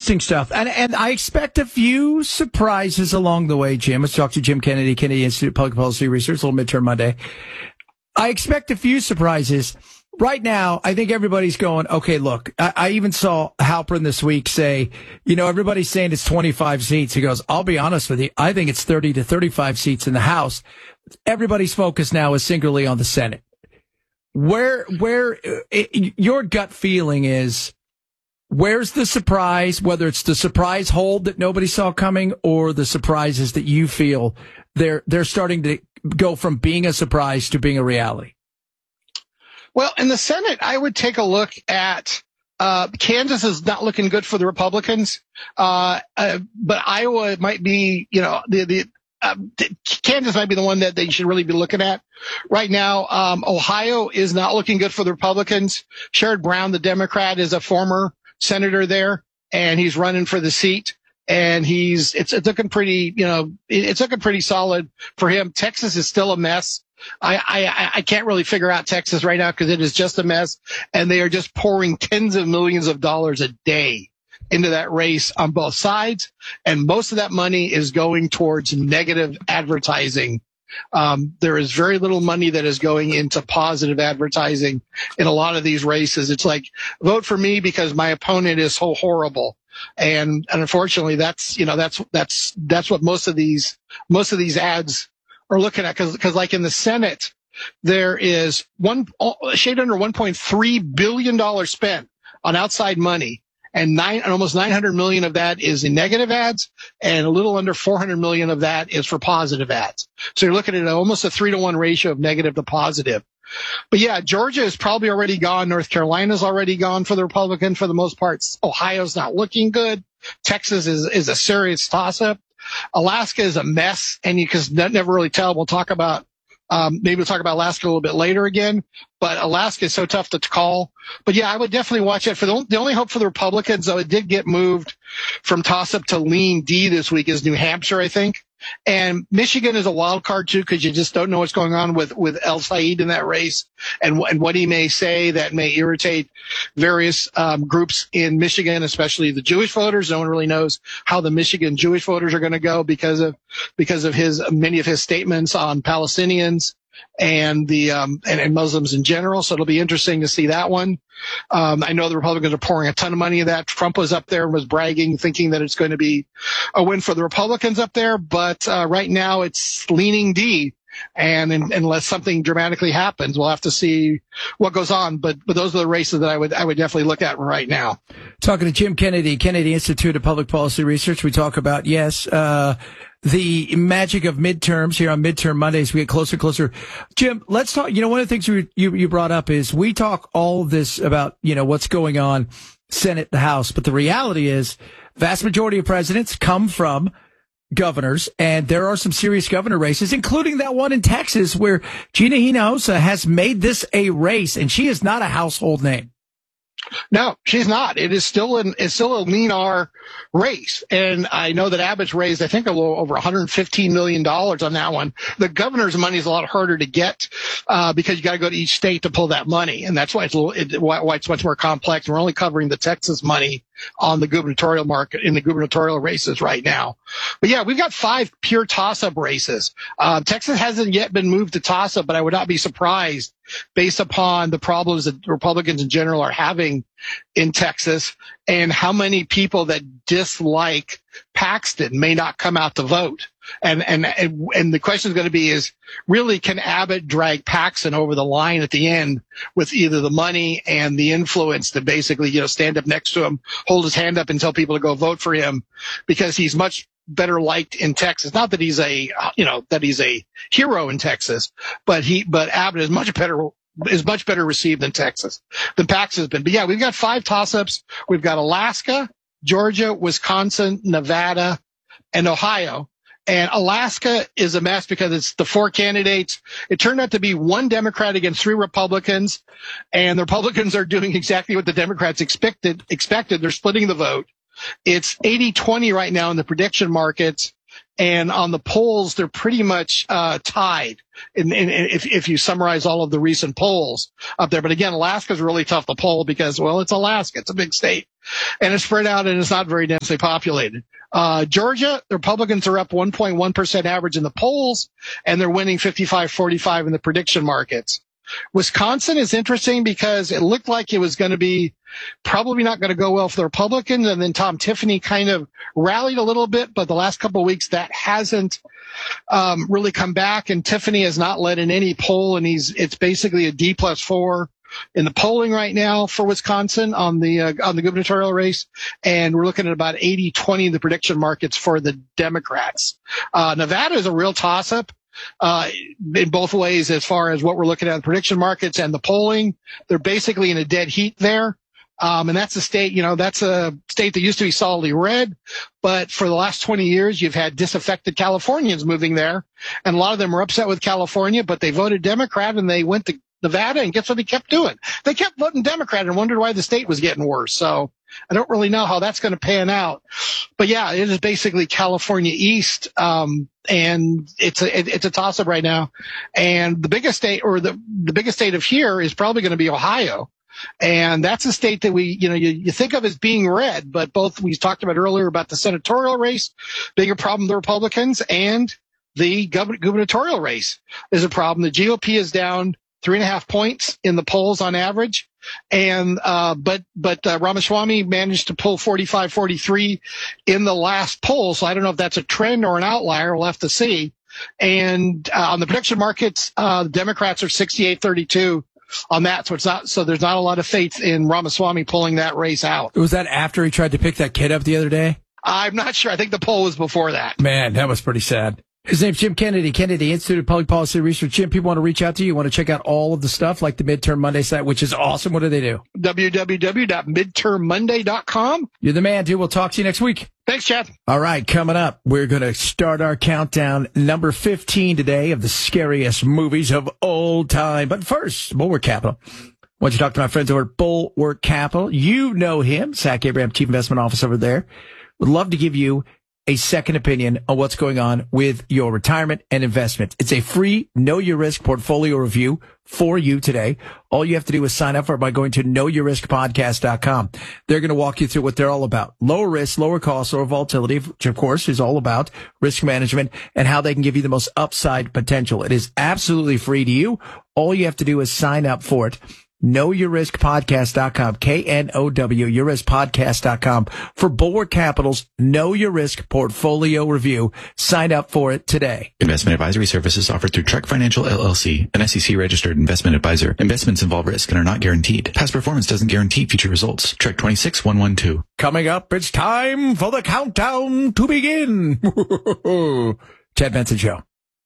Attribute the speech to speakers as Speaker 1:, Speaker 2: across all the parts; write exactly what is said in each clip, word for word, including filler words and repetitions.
Speaker 1: interesting stuff. And and I expect a few surprises along the way, Jim. Let's talk to Jim Kennedy, Kennedy Institute of Public Policy Research, a little midterm Monday. I expect a few surprises. Right now, I think everybody's going, okay, look, I, I even saw Halpern this week say, you know, everybody's saying it's twenty-five seats. He goes, I'll be honest with you. I think it's thirty to thirty-five seats in the House. Everybody's focus now is singularly on the Senate. Where, where, it, your gut feeling is, where's the surprise, whether it's the surprise hold that nobody saw coming or the surprises that you feel they're, they're starting to go from being a surprise to being a reality?
Speaker 2: Well, in the Senate, I would take a look at uh Kansas is not looking good for the Republicans, uh, uh but Iowa might be, you know, the the uh, Kansas might be the one that they should really be looking at right now. Um, Ohio is not looking good for the Republicans. Sherrod Brown, the Democrat, is a former senator there, and he's running for the seat. And he's it's, it's looking pretty, you know, it's looking pretty solid for him. Texas is still a mess. I, I, I can't really figure out Texas right now because it is just a mess, and they are just pouring tens of millions of dollars a day into that race on both sides. And most of that money is going towards negative advertising. Um, there is very little money that is going into positive advertising in a lot of these races. It's like, vote for me because my opponent is so horrible. And, and unfortunately, that's, you know, that's, that's, that's what most of these, most of these ads are looking at. Cause, cause like in the Senate, there is one, shade under one point three billion dollars spent on outside money, and nine, and almost nine hundred million of that is in negative ads, and a little under four hundred million of that is for positive ads. So you're looking at almost a three to one ratio of negative to positive. But yeah, Georgia is probably already gone. North Carolina's already gone for the Republican for the most part. Ohio's not looking good. Texas is, is a serious toss-up. Alaska is a mess, and you can never really tell. We'll talk about, um, maybe we'll talk about Alaska a little bit later again, but Alaska is so tough to call. But yeah, I would definitely watch it. For the, the only hope for the Republicans, though, it did get moved from toss-up to lean D this week, is New Hampshire, I think. And Michigan is a wild card too, because you just don't know what's going on with, with El Said in that race, and, and what he may say that may irritate various um, groups in Michigan, especially the Jewish voters. No one really knows how the Michigan Jewish voters are going to go because of because of his many of his statements on Palestinians and the um and, and Muslims in general. So it'll be interesting to see that one. Um, I know the Republicans are pouring a ton of money into that. Trump was up there and was bragging, thinking that it's going to be a win for the Republicans up there. But uh, right now it's leaning D. And in, unless something dramatically happens, we'll have to see what goes on. But but those are the races that I would I would definitely look at right now.
Speaker 1: Talking to Jim Kennedy, Kennedy Institute of Public Policy Research. We talk about, yes, uh, the magic of midterms here on Midterm Mondays. We get closer and closer. Jim, let's talk. You know, one of the things you, you, you brought up is we talk all of this about, you know, what's going on, Senate, the House. But the reality is vast majority of presidents come from governors, and there are some serious governor races, including that one in Texas where Gina Hinojosa has made this a race, and she is not a household name.
Speaker 2: No, she's not. It is still an it's still a lean R race, and I know that Abbott's raised, I think, a little over one hundred fifteen million dollars on that one. The governor's money is a lot harder to get uh, because you got to go to each state to pull that money, and that's why it's a little it, why, why it's much more complex. We're only covering the Texas money on the gubernatorial market in the gubernatorial races right now. But yeah, we've got five pure toss-up races. Uh, Texas hasn't yet been moved to toss-up, but I would not be surprised based upon the problems that Republicans in general are having in Texas and how many people that dislike Paxton may not come out to vote. And, and, and the question is going to be is really, can Abbott drag Paxton over the line at the end with either the money and the influence to basically, you know, stand up next to him, hold his hand up and tell people to go vote for him because he's much better liked in Texas. Not that he's a, you know, that he's a hero in Texas, but he, but Abbott is much better, is much better received in Texas than Paxton has been. But yeah, we've got five toss-ups. We've got Alaska, Georgia, Wisconsin, Nevada, and Ohio. And Alaska is a mess because it's the four candidates. It turned out to be one Democrat against three Republicans, and the Republicans are doing exactly what the Democrats expected. Expected. They're splitting the vote. It's eighty twenty right now in the prediction markets, And on the polls, they're pretty much uh, tied. In, in, if, if you summarize all of the recent polls up there. But again, Alaska's really tough to poll because, well, it's Alaska. It's a big state. And it's spread out and it's not very densely populated. Uh, Georgia, the Republicans are up one point one percent average in the polls, and they're winning fifty-five forty-five in the prediction markets. Wisconsin is interesting because it looked like it was going to be probably not going to go well for the Republicans. And then Tom Tiffany kind of rallied a little bit, but the last couple of weeks that hasn't um, really come back. And Tiffany has not led in any poll, and he's it's basically a D plus four in the polling right now for Wisconsin on the uh, on the gubernatorial race, and we're looking at about eighty twenty in the prediction markets for the Democrats. Uh, Nevada is a real toss-up. Uh, in both ways, as far as what we're looking at in the prediction markets and the polling, they're basically in a dead heat there. Um, and that's a state, you know, that's a state that used to be solidly red, but for the last twenty years, you've had disaffected Californians moving there, and a lot of them were upset with California, but they voted Democrat and they went to Nevada, and guess what they kept doing? They kept voting Democrat and wondered why the state was getting worse. So I don't really know how that's going to pan out. But yeah, it is basically California East, um, and it's a, it, it's a toss-up right now. And the biggest state, or the, the biggest state of here is probably going to be Ohio. And that's a state that we, you know, you, you think of as being red, but both we talked about earlier about the senatorial race being a problem with the Republicans, and the gov- gubernatorial race is a problem. The G O P is down three and a half points in the polls on average. And, uh, but, but, uh, Ramaswamy managed to pull forty-five forty-three in the last poll. So I don't know if that's a trend or an outlier. We'll have to see. And, uh, on the prediction markets, uh, the Democrats are sixty-eight thirty-two on that. So it's not, so there's not a lot of faith in Ramaswamy pulling that race out.
Speaker 1: Was that after he tried to pick that kid up the other day?
Speaker 2: I'm not sure. I think the poll was before that.
Speaker 1: Man, that was pretty sad. His name's Jim Kennedy, Kennedy Institute of Public Policy Research. Jim, people want to reach out to you. You want to check out all of the stuff like the Midterm Monday site, which is awesome. What do they do?
Speaker 2: w w w dot midterm monday dot com.
Speaker 1: You're the man, dude. We'll talk to you next week.
Speaker 2: Thanks, Chad.
Speaker 1: All right, coming up, we're going to start our countdown, number fifteen today, of the scariest movies of all time. But first, Bulwark Capital. I want you to talk to my friends over at Bulwark Capital. You know him, Zach Abraham, Chief Investment Officer over there. Would love to give you a second opinion on what's going on with your retirement and investment. It's a free Know Your Risk portfolio review for you today. All you have to do is sign up for it by going to know your risk podcast dot com. They're going to walk you through what they're all about. Lower risk, lower cost, lower volatility, which of course is all about risk management and how they can give you the most upside potential. It is absolutely free to you. All you have to do is sign up for it. know your risk podcast dot com, K N O W, your risk podcast dot com for Bulwark Capital's Know Your Risk portfolio review. Sign up for it today.
Speaker 3: Investment advisory services offered through Trek Financial L L C, an S E C registered investment advisor. Investments involve risk and are not guaranteed. Past performance doesn't guarantee future results. Trek twenty-six one one two.
Speaker 1: Coming up, it's time for the countdown to begin. Chad Benson Show.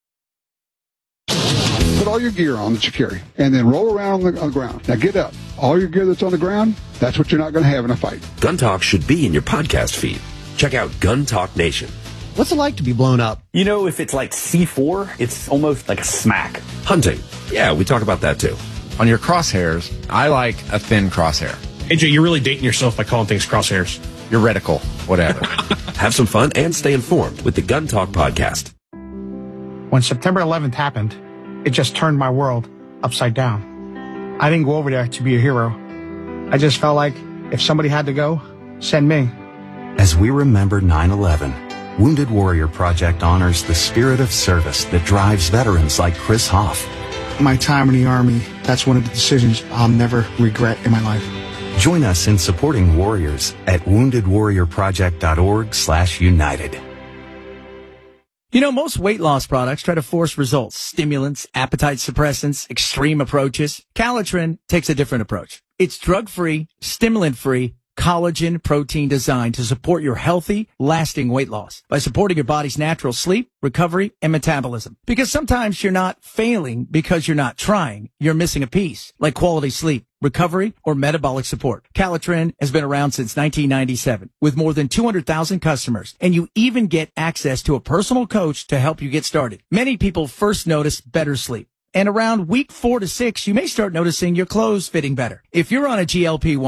Speaker 4: Put all your gear on that you carry, and then roll around on the, on the ground. Now get up. All your gear that's on the ground, that's what you're not going to have in a fight.
Speaker 5: Gun Talk should be in your podcast feed. Check out Gun Talk Nation.
Speaker 6: What's it like to be blown up?
Speaker 7: You know, if it's like C four, it's almost like a smack.
Speaker 5: Hunting. Yeah, we talk about that too.
Speaker 8: On your crosshairs, I like a thin crosshair.
Speaker 9: A J, you're really dating yourself by calling things crosshairs.
Speaker 8: Your reticle, whatever.
Speaker 5: Have some fun and stay informed with the Gun Talk podcast.
Speaker 6: When September eleventh happened, it just turned my world upside down. I didn't go over there to be a hero. I just felt like if somebody had to go, send me.
Speaker 10: As we remember nine eleven, Wounded Warrior Project honors the spirit of service that drives veterans like Chris Hoff.
Speaker 6: My time in the Army, that's one of the decisions I'll never regret in my life.
Speaker 10: Join us in supporting warriors at wounded warrior project dot org slash united.
Speaker 1: You know, most weight loss products try to force results. Stimulants, appetite suppressants, extreme approaches. Calitrin takes a different approach. It's drug-free, stimulant-free, collagen protein designed to support your healthy, lasting weight loss by supporting your body's natural sleep, recovery, and metabolism. Because sometimes you're not failing because you're not trying. You're missing a piece, like quality sleep, recovery, or metabolic support. Calitrin has been around since nineteen ninety-seven with more than two hundred thousand customers, and you even get access to a personal coach to help you get started. Many people first notice better sleep. And around week four to six, you may start noticing your clothes fitting better. If you're on a G L P one,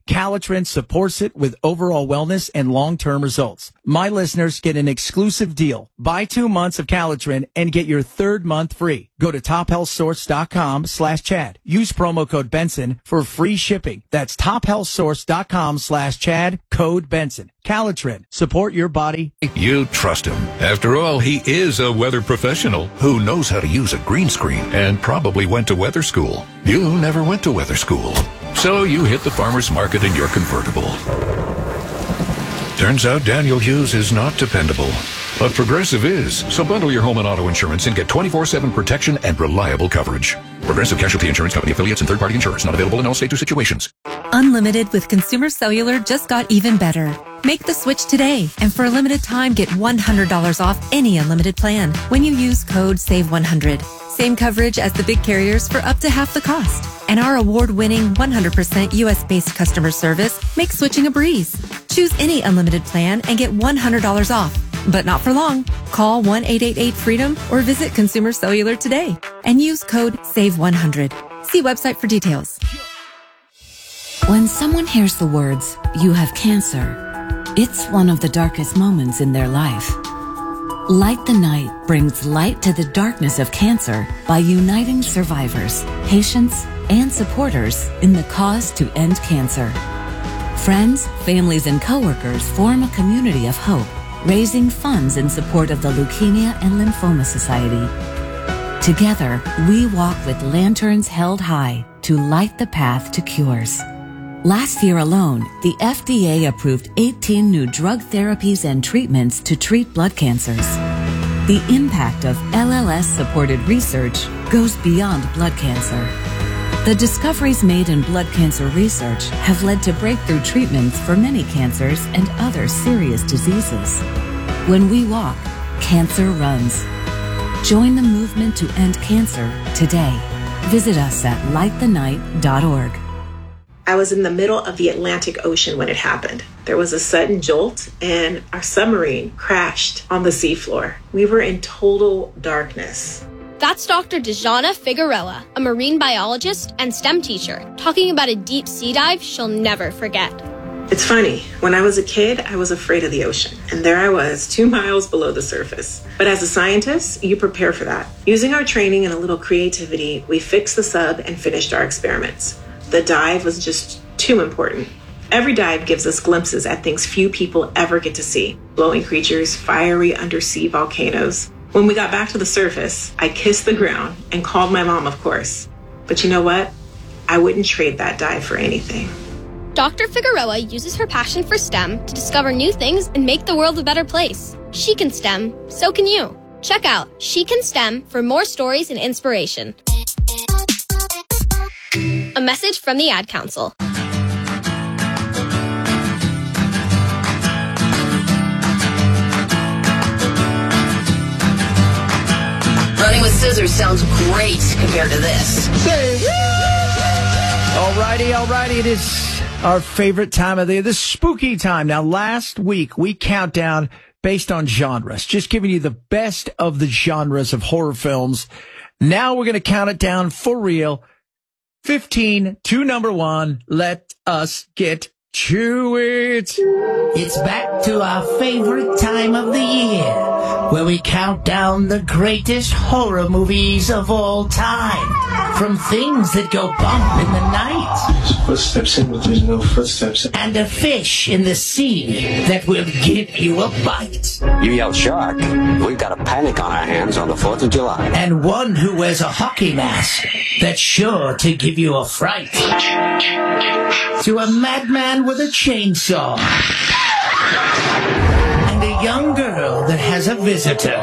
Speaker 1: Calitrin supports it with overall wellness and long-term results. My listeners get an exclusive deal. Buy two months of Calitrin and get your third month free. Go to tophealthsource.com slash Chad. Use promo code Benson for free shipping. That's tophealthsource.com slash Chad, code Benson. Calitrin. Support your body.
Speaker 11: You trust him. After all, he is a weather professional who knows how to use a green screen and probably went to weather school. You never went to weather school. So you hit the farmer's market in your convertible. Turns out Daniel Hughes is not dependable. But Progressive is. So bundle your home and auto insurance and get twenty-four seven protection and reliable coverage. Progressive Casualty Insurance Company affiliates and third-party insurers not available in all states or situations.
Speaker 12: Unlimited with Consumer Cellular just got even better. Make the switch today, and for a limited time, get one hundred dollars off any unlimited plan when you use code save one hundred. Same coverage as the big carriers for up to half the cost. And our award-winning one hundred percent U S-based customer service makes switching a breeze. Choose any unlimited plan and get one hundred dollars off. But not for long. Call one eight eight eight freedom or visit Consumer Cellular today and use code save one hundred. See website for details.
Speaker 13: When someone hears the words, "You have cancer," it's one of the darkest moments in their life. Light the Night brings light to the darkness of cancer by uniting survivors, patients, and supporters in the cause to end cancer. Friends, families, and coworkers form a community of hope, raising funds in support of the Leukemia and Lymphoma Society. Together, we walk with lanterns held high to light the path to cures. Last year alone, the F D A approved eighteen new drug therapies and treatments to treat blood cancers. The impact of L L S-supported research goes beyond blood cancer. The discoveries made in blood cancer research have led to breakthrough treatments for many cancers and other serious diseases. When we walk, cancer runs. Join the movement to end cancer today. Visit us at light the night dot org.
Speaker 14: I was in the middle of the Atlantic Ocean when it happened. There was a sudden jolt and our submarine crashed on the seafloor. We were in total darkness.
Speaker 15: That's Doctor Dejana Figueroa, a marine biologist and STEM teacher, talking about a deep sea dive she'll never forget.
Speaker 14: It's funny, when I was a kid, I was afraid of the ocean, and there I was, two miles below the surface. But as a scientist, you prepare for that. Using our training and a little creativity, we fixed the sub and finished our experiments. The dive was just too important. Every dive gives us glimpses at things few people ever get to see. Glowing creatures, fiery undersea volcanoes. When we got back to the surface, I kissed the ground and called my mom, of course. But you know what? I wouldn't trade that dive for anything.
Speaker 15: Doctor Figueroa uses her passion for STEM to discover new things and make the world a better place. She can STEM, so can you. Check out She Can STEM for more stories and inspiration. A message from the Ad Council.
Speaker 16: Running with scissors sounds great compared to this.
Speaker 1: Alrighty, alrighty. It is our favorite time of the year, the spooky time. Now, last week we count down based on genres, just giving you the best of the genres of horror films. Now we're going to count it down for real. fifteen to number one. Let us get to it.
Speaker 17: It's back to our favorite time of the year, where we count down the greatest horror movies of all time. From things that go bump in the night.
Speaker 18: There's footsteps in, but there's no footsteps.
Speaker 17: And a fish in the sea that will give you a bite.
Speaker 19: You yell shark, we've got a panic on our hands on the fourth of July.
Speaker 17: And one who wears a hockey mask that's sure to give you a fright. To a madman with a chainsaw. And a young girl that has a visitor.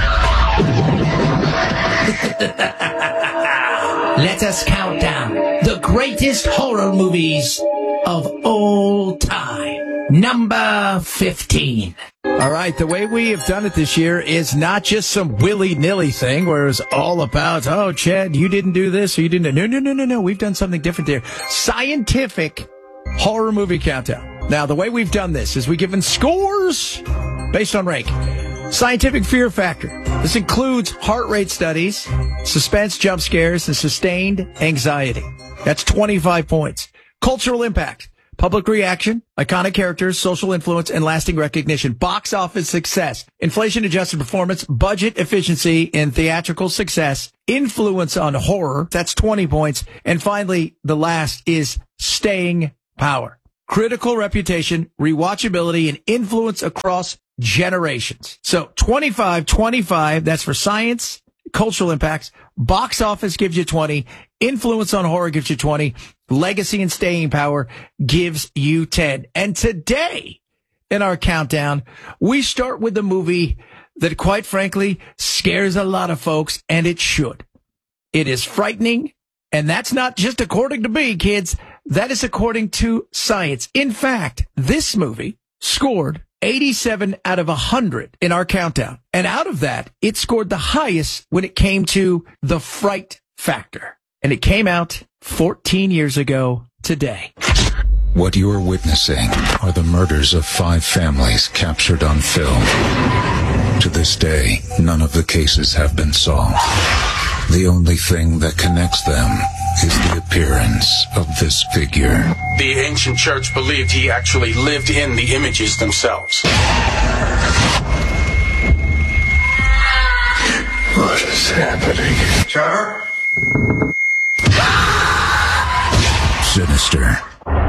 Speaker 17: Let us count down the greatest horror movies of all time. Number fifteen.
Speaker 1: All right, the way we have done it this year is not just some willy-nilly thing where it's all about, oh, Chad, you didn't do this or you didn't. No, no, no, no, no. We've done something different there. Scientific horror movie countdown. Now, the way we've done this is we've given scores based on rank. Scientific fear factor. This includes heart rate studies, suspense jump scares, and sustained anxiety. That's twenty-five points. Cultural impact. Public reaction, iconic characters, social influence, and lasting recognition. Box office success, inflation-adjusted performance, budget efficiency, and theatrical success. Influence on horror, that's twenty points. And finally, the last is staying power. Critical reputation, rewatchability, and influence across generations. So twenty-five, twenty-five, that's for science, cultural impacts. Box office gives you twenty. Influence on horror gives you twenty. Legacy and staying power gives you ten. And today in our countdown, we start with the movie that, quite frankly, scares a lot of folks, and it should. It is frightening, and that's not just according to me, kids. That is according to science. In fact, this movie scored eighty-seven out of one hundred in our countdown. And out of that, it scored the highest when it came to the fright factor. And it came out fourteen years ago today.
Speaker 20: What you are witnessing are the murders of five families captured on film. To this day, none of the cases have been solved. The only thing that connects them is the appearance of this figure.
Speaker 21: The ancient church believed he actually lived in the images themselves.
Speaker 20: What is happening?
Speaker 21: Trevor?
Speaker 20: Sinister.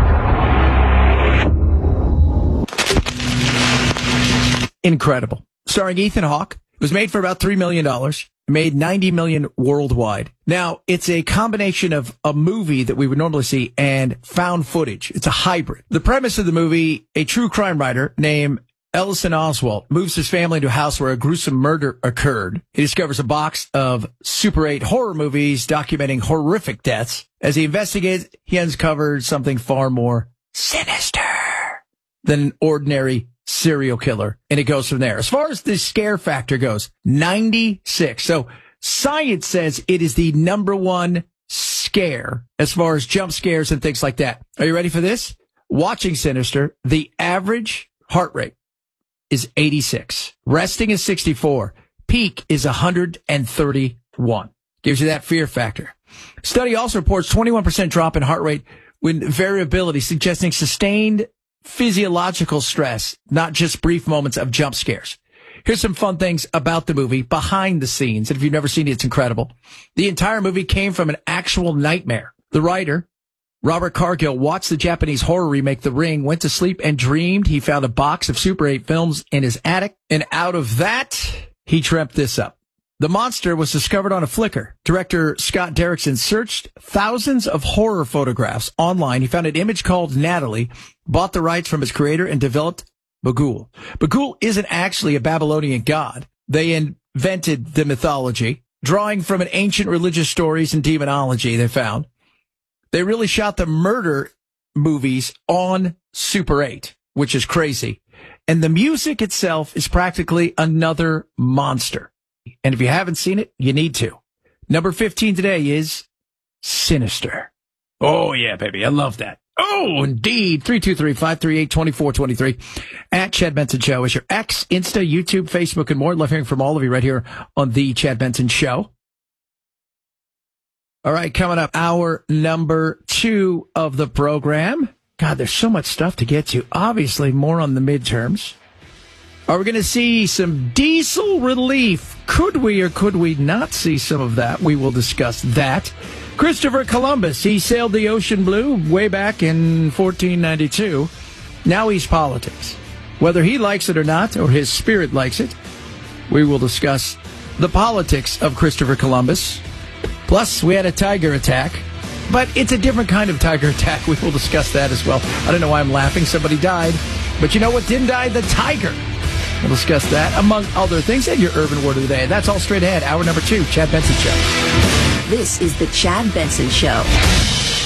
Speaker 1: Incredible. Starring Ethan Hawke. It was made for about three million dollars. Made ninety million dollars worldwide. Now, it's a combination of a movie that we would normally see and found footage. It's a hybrid. The premise of the movie, a true crime writer named Ellison Oswalt moves his family into a house where a gruesome murder occurred. He discovers a box of Super eight horror movies documenting horrific deaths. As he investigates, he uncovers something far more sinister than an ordinary serial killer. And it goes from there. As far as the scare factor goes, ninety-six. So science says it is the number one scare as far as jump scares and things like that. Are you ready for this? Watching Sinister, the average heart rate is eighty-six. Resting is sixty-four. Peak is one hundred thirty-one. Gives you that fear factor. Study also reports twenty-one percent drop in heart rate with variability, suggesting sustained physiological stress, not just brief moments of jump scares. Here's some fun things about the movie behind the scenes. And if you've never seen it, it's incredible. The entire movie came from an actual nightmare. The writer, Robert Cargill, watched the Japanese horror remake The Ring, went to sleep and dreamed he found a box of Super eight films in his attic. And out of that, he dreamt this up. The monster was discovered on a Flickr. Director Scott Derrickson searched thousands of horror photographs online. He found an image called Natalie, bought the rights from its creator, and developed Bughuul. Bughuul isn't actually a Babylonian god. They invented the mythology, drawing from an ancient religious stories and demonology they found. They really shot the murder movies on Super eight, which is crazy. And the music itself is practically another monster. And if you haven't seen it, you need to. Number fifteen today is Sinister. Oh, yeah, baby. I love that. Oh, indeed. three two three, five three eight, two four two three. At Chad Benson Show is your X, Insta, YouTube, Facebook, and more. Love hearing from all of you right here on The Chad Benson Show. All right, coming up, hour number two of the program. God, there's so much stuff to get to. Obviously, more on the midterms. Are we going to see some diesel relief? Could we or could we not see some of that? We will discuss that. Christopher Columbus, he sailed the ocean blue way back in fourteen ninety-two. Now he's politics. Whether he likes it or not, or his spirit likes it, we will discuss the politics of Christopher Columbus. Plus, we had a tiger attack, but it's a different kind of tiger attack. We will discuss that as well. I don't know why I'm laughing. Somebody died. But you know what didn't die? The tiger. We'll discuss that, among other things, and your urban word of the day. That's all straight ahead. Hour number two, Chad Benson Show.
Speaker 22: This is the Chad Benson Show.